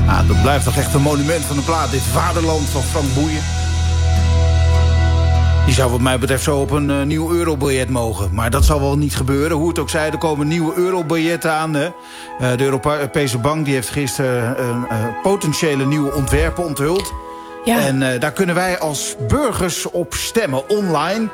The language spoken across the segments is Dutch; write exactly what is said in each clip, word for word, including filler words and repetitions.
Ah, dat blijft toch echt een monument van de plaat. Dit Vaderland van Frank Boeien. Die zou wat mij betreft zo op een uh, nieuw eurobiljet mogen. Maar dat zal wel niet gebeuren. Hoe het ook zij, er komen nieuwe eurobiljetten aan. Hè. Uh, de Europese Bank die heeft gisteren uh, uh, potentiële nieuwe ontwerpen onthuld. Ja. En uh, daar kunnen wij als burgers op stemmen online.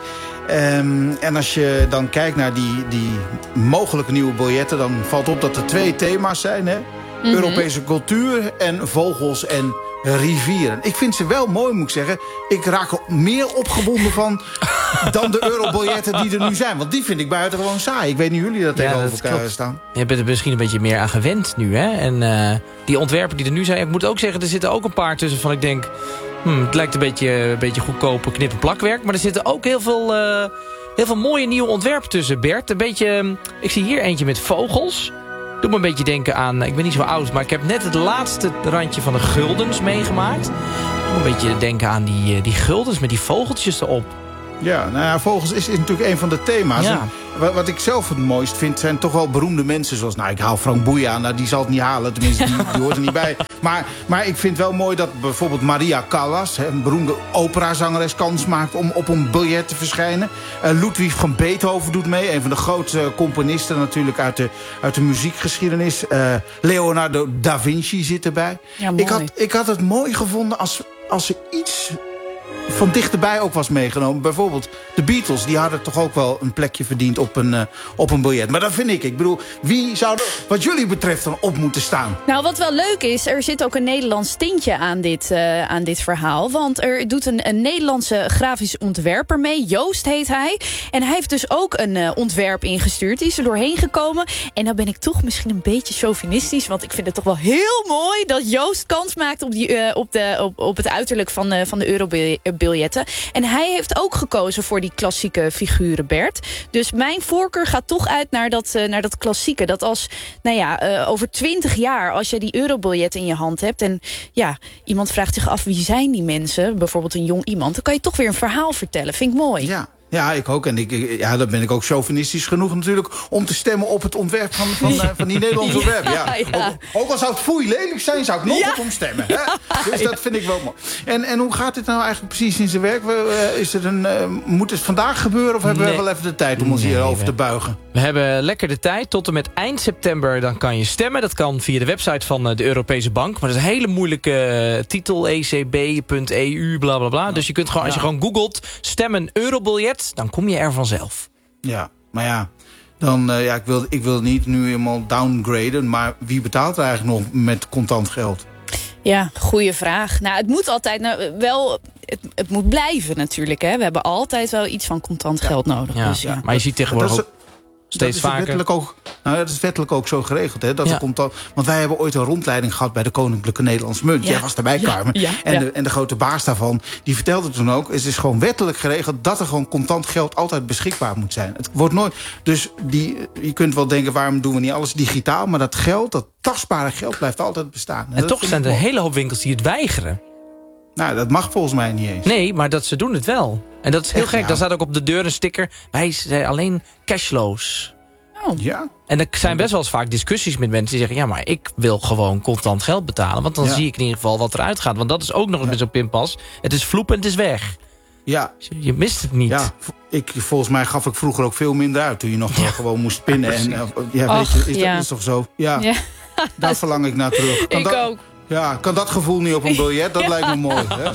Um, en als je dan kijkt naar die, die mogelijke nieuwe biljetten, dan valt op dat er twee thema's zijn. Hè? Mm-hmm. Europese cultuur en vogels en rivieren. Ik vind ze wel mooi, moet ik zeggen. Ik raak er meer opgewonden van dan de eurobiljetten die er nu zijn. Want die vind ik buitengewoon saai. Ik weet niet hoe jullie dat tegenover ja, elkaar staan. Je bent er misschien een beetje meer aan gewend nu. Hè? En uh, die ontwerpen die er nu zijn... Ik moet ook zeggen, er zitten ook een paar tussen van ik denk... Hmm, het lijkt een beetje, een beetje goedkope knip-en-plakwerk. Maar er zitten ook heel veel, uh, heel veel mooie nieuwe ontwerpen tussen, Bert. Een beetje, ik zie hier eentje met vogels. Doe me een beetje denken aan, ik ben niet zo oud... maar ik heb net het laatste randje van de guldens meegemaakt. Doe me een beetje denken aan die, die guldens met die vogeltjes erop. Ja, nou ja, vogels is, is natuurlijk een van de thema's. Ja. Wat, wat ik zelf het mooist vind, zijn toch wel beroemde mensen. Zoals, nou, ik haal Frank Boeien aan. Nou, die zal het niet halen, tenminste, die, die hoort er niet bij. Maar, maar ik vind wel mooi dat bijvoorbeeld Maria Callas... Hè, een beroemde operazangeres, kans maakt om op een biljet te verschijnen. Uh, Ludwig van Beethoven doet mee. Een van de grootste componisten natuurlijk uit de, uit de muziekgeschiedenis. Uh, Leonardo da Vinci zit erbij. Ja, mooi. Ik had, ik had het mooi gevonden als, als er iets... van dichterbij ook was meegenomen. Bijvoorbeeld de Beatles, die hadden toch ook wel een plekje verdiend op een, uh, op een biljet. Maar dat vind ik. Ik bedoel, wie zou er wat jullie betreft dan op moeten staan? Nou, wat wel leuk is, er zit ook een Nederlands tintje aan dit, uh, aan dit verhaal. Want er doet een, een Nederlandse grafisch ontwerper mee. Joost heet hij. En hij heeft dus ook een uh, ontwerp ingestuurd. Die is er doorheen gekomen. En dan ben ik toch misschien een beetje chauvinistisch. Want ik vind het toch wel heel mooi dat Joost kans maakt op, die, uh, op, de, op, op het uiterlijk van, uh, van de Eurobiljet. Biljetten. En hij heeft ook gekozen voor die klassieke figuren, Bert. Dus mijn voorkeur gaat toch uit naar dat, uh, naar dat klassieke. Dat als, nou ja, uh, over twintig jaar, als je die eurobiljet in je hand hebt... en ja, iemand vraagt zich af wie zijn die mensen, bijvoorbeeld een jong iemand... dan kan je toch weer een verhaal vertellen. Vind ik mooi. Ja. Ja, ik ook. En ik, ja, dan ben ik ook chauvinistisch genoeg natuurlijk... om te stemmen op het ontwerp van, van, uh, van die Nederlandse ontwerp. Ja. Ja. Ook, ook al zou het foei lelijk zijn, zou ik nog ja. op hem stemmen. Hè? Dus dat vind ik wel mooi. En, en hoe gaat dit nou eigenlijk precies in zijn werk? Uh, is het een, uh, moet het vandaag gebeuren of hebben nee. we wel even de tijd om ons nee, hierover we, te buigen? We hebben lekker de tijd. Tot en met eind september dan kan je stemmen. Dat kan via de website van de Europese Bank. Maar dat is een hele moeilijke uh, titel. e c b punt e u, bla bla bla. Ja. Dus je kunt gewoon, als je gewoon googelt, stemmen eurobiljet... dan kom je er vanzelf. Ja, maar ja, dan, uh, ja ik, wil, ik wil niet nu helemaal downgraden... maar wie betaalt er eigenlijk nog met contant geld? Ja, goede vraag. Nou, het moet altijd nou, wel... Het, het moet blijven natuurlijk. Hè. We hebben altijd wel iets van contant ja. geld nodig. Ja, dus, ja. Ja, maar je ziet tegenwoordig ook steeds dat is vaker... Wettelijk ook, nou, dat is wettelijk ook zo geregeld. Hè, dat ja. er contant, want wij hebben ooit een rondleiding gehad... bij de Koninklijke Nederlandse Munt. Ja. Jij was daarbij, Carmen. Ja. Ja. En, ja. De, en de grote baas daarvan, die vertelde toen ook... het is gewoon wettelijk geregeld dat er gewoon contant geld... altijd beschikbaar moet zijn. Het wordt nooit... Dus die, je kunt wel denken, waarom doen we niet alles digitaal? Maar dat geld, dat tastbare geld, blijft altijd bestaan. En, en toch zijn er een hele hoop winkels die het weigeren. Nou, dat mag volgens mij niet eens. Nee, maar dat ze doen het wel. En dat is heel Echt, gek. ja. Daar staat ook op de deur een sticker. Wij zijn alleen cashflows. Oh. Ja. En er zijn best wel eens vaak discussies met mensen die zeggen... ja, maar ik wil gewoon contant geld betalen. Want dan ja. zie ik in ieder geval wat eruit gaat. Want dat is ook nog eens ja. met zo'n pinpas. Het is vloep en het is weg. Ja. Je mist het niet. Ja, ik, volgens mij gaf ik vroeger ook veel minder uit... toen je nog ja. gewoon moest pinnen. En, ja, Och, weet je, is, ja. dat, is toch zo? Ja, ja. daar verlang ik naar terug. Kan ik dat, ook. Ja, kan dat gevoel niet op een biljet? Dat ja. lijkt me mooi. Hè?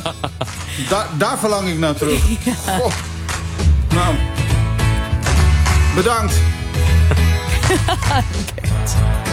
Da, daar verlang ik naar terug. Ja. Goh. Nou, bedankt.